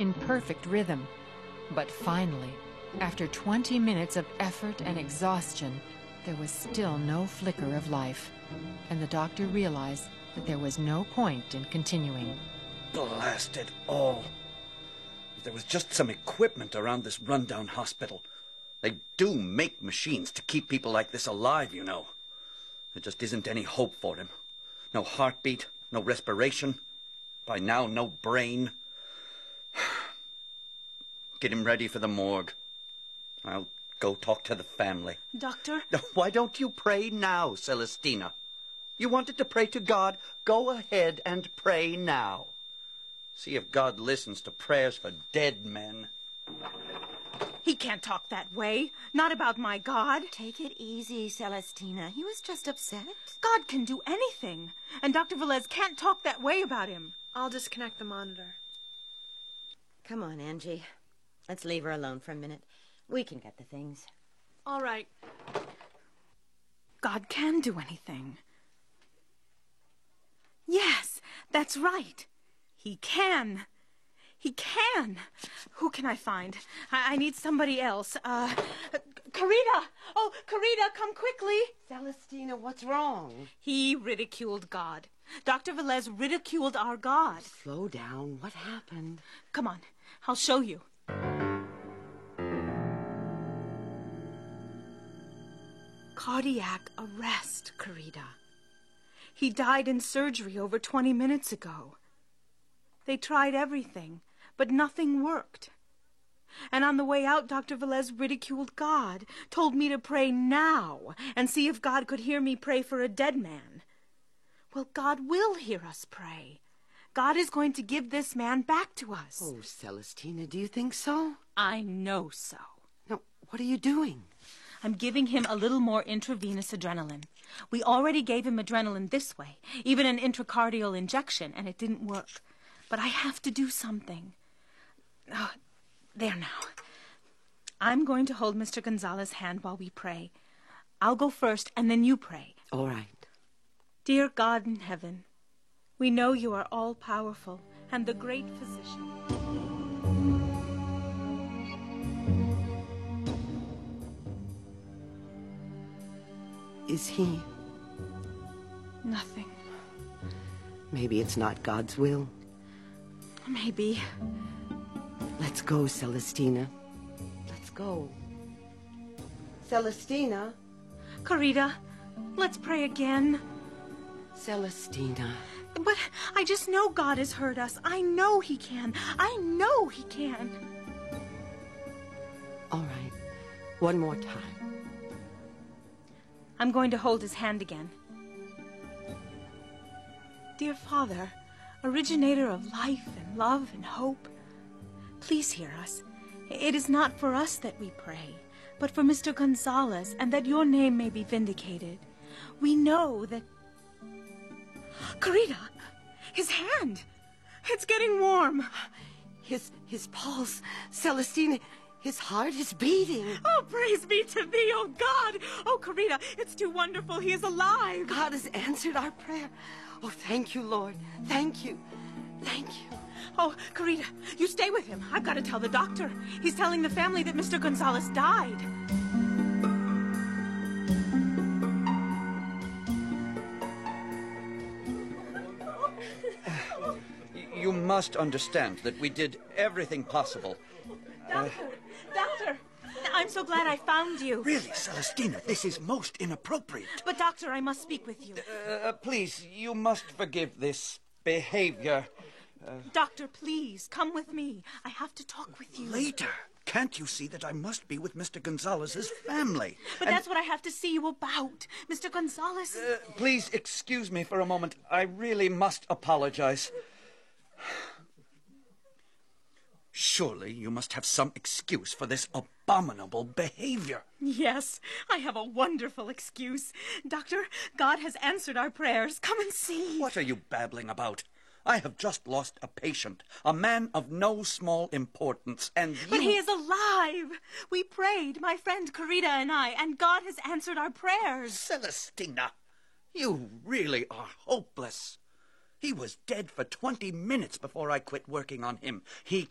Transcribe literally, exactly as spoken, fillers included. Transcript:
in perfect rhythm. But finally, after twenty minutes of effort and exhaustion, there was still no flicker of life, and the doctor realized that there was no point in continuing. Blast it all. If there was just some equipment around this rundown hospital. They do make machines to keep people like this alive, you know. There just isn't any hope for him. No heartbeat, no respiration. By now, no brain. Get him ready for the morgue. I'll go talk to the family. Doctor? Why don't you pray now, Celestina? You wanted to pray to God? Go ahead and pray now. See if God listens to prayers for dead men. He can't talk that way. Not about my God. Take it easy, Celestina. He was just upset. God can do anything. And Doctor Velez can't talk that way about him. I'll disconnect the monitor. Come on, Angie. Let's leave her alone for a minute. We can get the things. All right. God can do anything. Yes, that's right. He can. He can. Who can I find? I, I need somebody else. Uh, Carita! Oh, Carita, come quickly. Celestina, what's wrong? He ridiculed God. Doctor Velez ridiculed our God. Slow down. What happened? Come on, I'll show you. Cardiac arrest, Carita. He died in surgery over twenty minutes ago. They tried everything, but nothing worked. And on the way out, Doctor Velez ridiculed God, told me to pray now and see if God could hear me pray for a dead man. Well, God will hear us pray. God is going to give this man back to us. Oh, Celestina, do you think so? I know so. Now, what are you doing? I'm giving him a little more intravenous adrenaline. We already gave him adrenaline this way, even an intracardial injection, and it didn't work. But I have to do something. Oh, there now. I'm going to hold Mister Gonzalez's hand while we pray. I'll go first, and then you pray. All right. Dear God in heaven, we know you are all-powerful and the great physician. Is he? Nothing. Maybe it's not God's will. Maybe. Let's go, Celestina. Let's go. Celestina? Carita, let's pray again. Celestina. But I just know God has heard us. I know he can. I know he can. All right. One more time. I'm going to hold his hand again. Dear Father, originator of life and love and hope, please hear us. It is not for us that we pray, but for Mister Gonzalez, and that your name may be vindicated. We know that... Carita, his hand! It's getting warm. His, his pulse. Celestina, his heart is beating. Oh, praise be to thee, oh God! Oh, Carita, it's too wonderful. He is alive. God has answered our prayer. Oh, thank you, Lord. Thank you. Thank you. Oh, Carita, you stay with him. I've got to tell the doctor. He's telling the family that Mister Gonzalez died. You must understand that we did everything possible. Doctor, uh, doctor, I'm so glad I found you. Really, Celestina, this is most inappropriate. But, doctor, I must speak with you. Uh, please, you must forgive this behavior. Uh, doctor, please, come with me. I have to talk with you. Later. Can't you see that I must be with Mister Gonzalez's family? But and... that's what I have to see you about. Mister Gonzalez... Uh, please excuse me for a moment. I really must apologize. Surely you must have some excuse for this abominable behavior. Yes, I have a wonderful excuse. Doctor, God has answered our prayers. Come and see. What are you babbling about? I have just lost a patient, a man of no small importance, and you... But he is alive. We prayed, my friend Carita and I, and God has answered our prayers. Celestina, you really are hopeless. He was dead for twenty minutes before I quit working on him. He